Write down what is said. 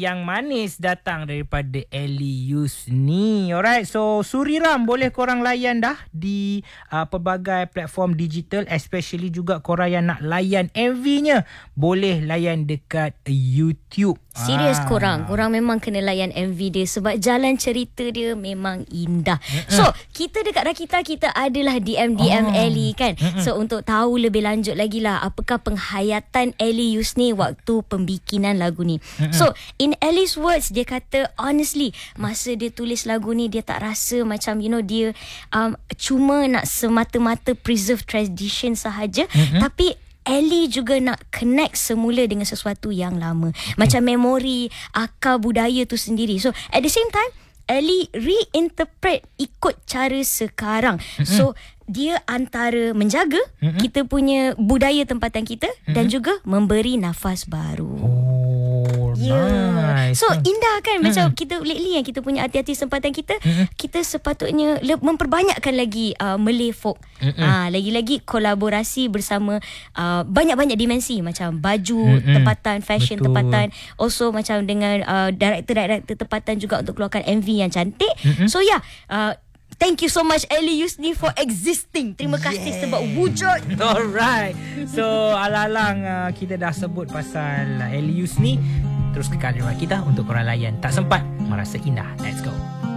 yang manis datang daripada Ellie Yusni. Alright, so Suriram boleh korang layan dah di pelbagai platform digital, especially juga korang yang nak layan MV-nya, boleh layan dekat YouTube. Serius korang memang kena layan MV dia sebab jalan cerita dia memang indah. So, kita dekat Rakita kita adalah DM Ellie kan. So, untuk tahu lebih lanjut lagi lah apakah penghayatan Ellie Yusni waktu pembikinan lagu ni. So, in Ellie's words, dia kata honestly, masa dia tulis lagu ni dia tak rasa macam dia cuma nak semata-mata preserve tradition sahaja, tapi Ellie juga nak connect semula dengan sesuatu yang lama. Macam memori, akar budaya tu sendiri. So, at the same time, Ellie reinterpret ikut cara sekarang. So, dia antara menjaga kita punya budaya tempatan kita dan juga memberi nafas baru. Nice. So indah kan. Macam kita lately yang kita punya artis-artis tempatan kita, kita sepatutnya memperbanyakkan lagi Malay folk. Lagi-lagi kolaborasi bersama banyak-banyak dimensi, macam baju tempatan, fashion tempatan, also macam dengan director-director tempatan juga untuk keluarkan MV yang cantik. So thank you so much Ellie Yusni for existing. Terima kasih sebab wujud. Alright. So alang-alang kita dah sebut pasal Ellie Yusni, terus ke kamera kita untuk korang layan Tak Sempat Merasa Indah. Let's go.